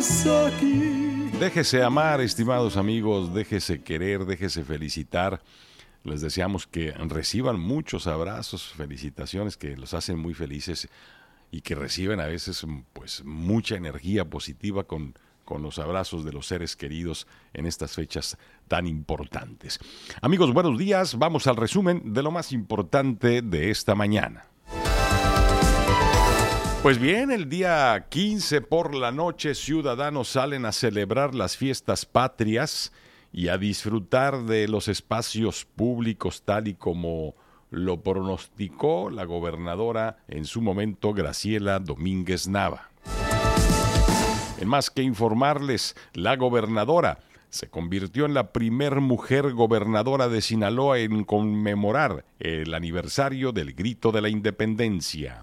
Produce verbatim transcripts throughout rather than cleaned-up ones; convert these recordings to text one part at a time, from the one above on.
estás aquí. Déjese amar, estimados amigos, déjese querer, déjese felicitar. Les deseamos que reciban muchos abrazos, felicitaciones que los hacen muy felices y que reciben a veces pues mucha energía positiva con, con los abrazos de los seres queridos en estas fechas tan importantes. Amigos, buenos días. Vamos al resumen de lo más importante de esta mañana. Pues bien, el día quince por la noche, ciudadanos salen a celebrar las fiestas patrias y a disfrutar de los espacios públicos tal y como lo pronosticó la gobernadora en su momento, Graciela Domínguez Nava. En más que informarles, la gobernadora se convirtió en la primer mujer gobernadora de Sinaloa en conmemorar el aniversario del Grito de la Independencia.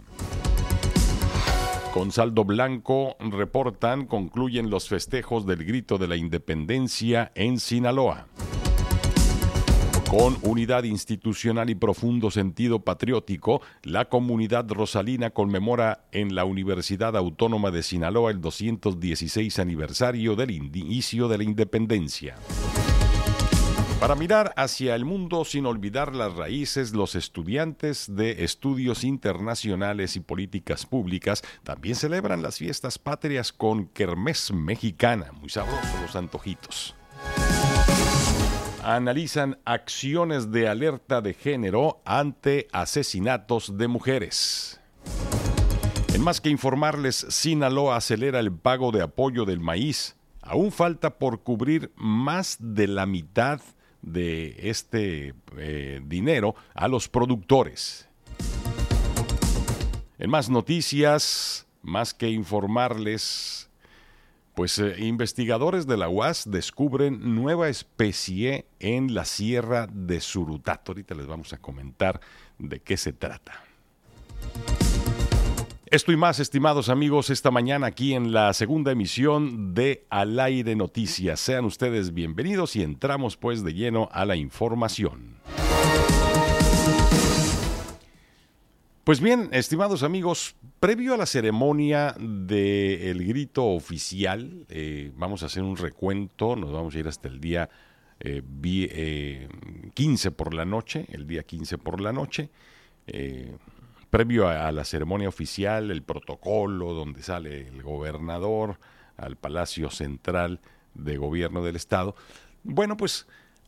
Con saldo blanco, reportan, concluyen los festejos del Grito de la Independencia en Sinaloa. Con unidad institucional y profundo sentido patriótico, la comunidad rosalina conmemora en la Universidad Autónoma de Sinaloa el doscientos dieciséis aniversario del inicio de la independencia. Para mirar hacia el mundo sin olvidar las raíces, los estudiantes de estudios internacionales y políticas públicas también celebran las fiestas patrias con kermés mexicana. Muy sabrosos los antojitos. Analizan acciones de alerta de género ante asesinatos de mujeres. En más que informarles, Sinaloa acelera el pago de apoyo del maíz. Aún falta por cubrir más de la mitad de este eh, dinero a los productores. En más noticias, más que informarles, pues eh, investigadores de la U A S descubren nueva especie en la Sierra de Surutat. Ahorita les vamos a comentar de qué se trata. Esto y más, estimados amigos, esta mañana aquí en la segunda emisión de Al Aire Noticias. Sean ustedes bienvenidos y entramos pues de lleno a la información. Pues bien, estimados amigos, previo a la ceremonia del grito oficial, eh, vamos a hacer un recuento, nos vamos a ir hasta el día eh, vi, eh, quince por la noche, el día quince por la noche, eh, previo a, a la ceremonia oficial, el protocolo donde sale el gobernador al Palacio Central de Gobierno del Estado. Bueno, pues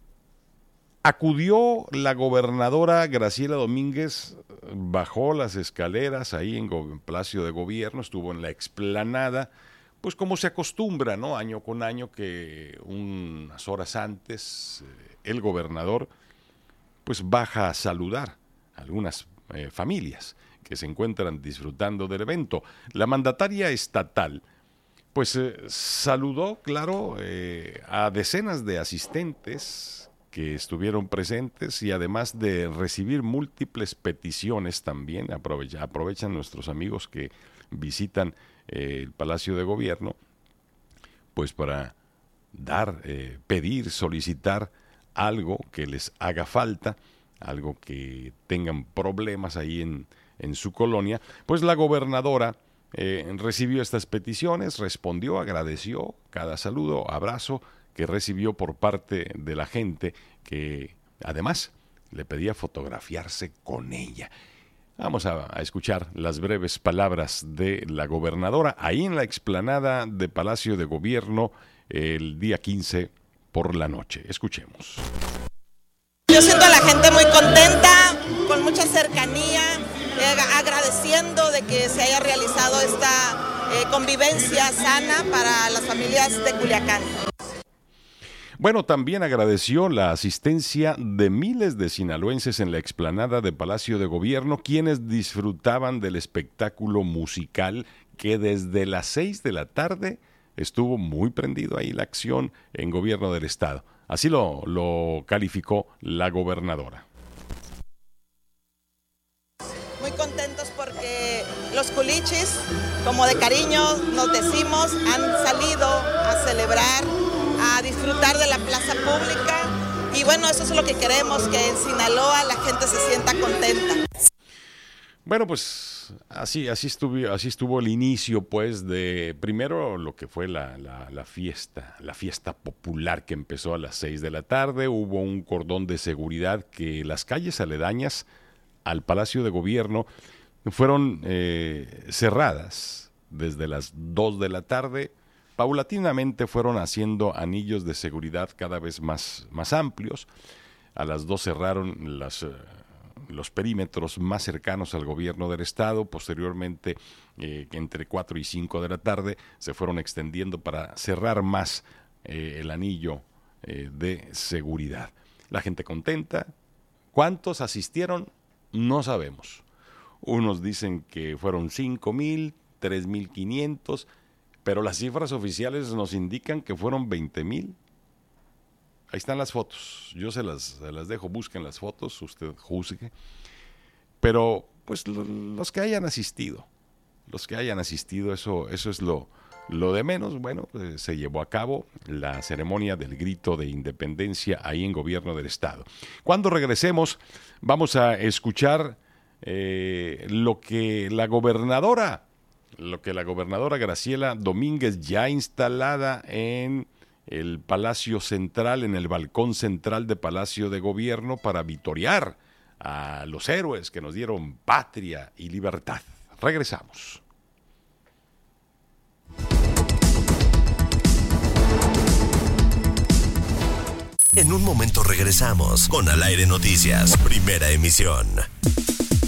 acudió la gobernadora Graciela Domínguez, bajó las escaleras ahí en el Palacio de Gobierno, estuvo en la explanada, pues como se acostumbra, ¿no? Año con año que unas horas antes eh, el gobernador pues baja a saludar a algunas Eh, familias que se encuentran disfrutando del evento. La mandataria estatal pues eh, saludó, claro, eh, a decenas de asistentes que estuvieron presentes y además de recibir múltiples peticiones también, aprovecha, aprovechan nuestros amigos que visitan eh, el Palacio de Gobierno pues para dar, eh, pedir, solicitar algo que les haga falta, algo que tengan problemas ahí en, en su colonia, pues la gobernadora eh, recibió estas peticiones, respondió, agradeció cada saludo, abrazo que recibió por parte de la gente que además le pedía fotografiarse con ella. Vamos a, a escuchar las breves palabras de la gobernadora ahí en la explanada de Palacio de Gobierno el día quince por la noche. Escuchemos. Yo siento a la gente muy contenta, con mucha cercanía, eh, agradeciendo de que se haya realizado esta eh, convivencia sana para las familias de Culiacán. Bueno, también agradeció la asistencia de miles de sinaloenses en la explanada de Palacio de Gobierno, quienes disfrutaban del espectáculo musical que desde las seis de la tarde estuvo muy prendido ahí la acción en Gobierno del Estado. Así lo, lo calificó la gobernadora. Muy contentos porque los culichis, como de cariño nos decimos, han salido a celebrar, a disfrutar de la plaza pública. Y bueno, eso es lo que queremos, que en Sinaloa la gente se sienta contenta. Bueno, pues Pues así, así estuvo, así estuvo el inicio, pues, de primero lo que fue la, la, la fiesta, la fiesta popular que empezó a las seis de la tarde. Hubo un cordón de seguridad que las calles aledañas al Palacio de Gobierno fueron eh, cerradas desde las dos de la tarde. Paulatinamente fueron haciendo anillos de seguridad cada vez más, más amplios. A las dos cerraron las... Eh, los perímetros más cercanos al gobierno del estado. Posteriormente, eh, entre cuatro y cinco de la tarde, se fueron extendiendo para cerrar más eh, el anillo eh, de seguridad. La gente contenta. ¿Cuántos asistieron? No sabemos. Unos dicen que fueron cinco mil, tres mil quinientos, pero las cifras oficiales nos indican que fueron veinte mil. Ahí están las fotos, yo se las, se las dejo, busquen las fotos, usted juzgue. Pero, pues, lo, los que hayan asistido, los que hayan asistido, eso, eso es lo, lo de menos. Bueno, eh, se llevó a cabo la ceremonia del grito de independencia ahí en Gobierno del Estado. Cuando regresemos, vamos a escuchar eh, lo que la gobernadora, lo que la gobernadora Graciela Domínguez, ya instalada en el Palacio Central, en el balcón central de Palacio de Gobierno, para vitorear a los héroes que nos dieron patria y libertad. Regresamos. En un momento regresamos con Al Aire Noticias, primera emisión.